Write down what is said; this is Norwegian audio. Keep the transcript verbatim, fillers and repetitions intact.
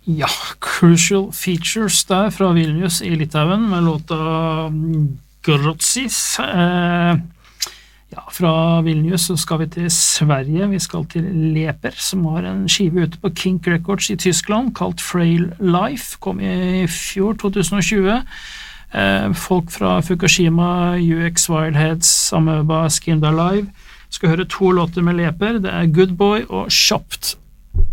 Ja, Crucial Features der fra Vilnius i Litauen med låta Grotsis. Eh, ja, fra Vilnius så skal vi til Sverige, vi skal til Leper, som har en skive ute på Kink Records i Tyskland, kalt Frail Life, kom i fjor, tjue tjue. Eh, folk fra Fukushima, U X Wildheads, Amøba, Skinned Alive. Skal høre to låter med Leper, det er Good Boy og Shopped.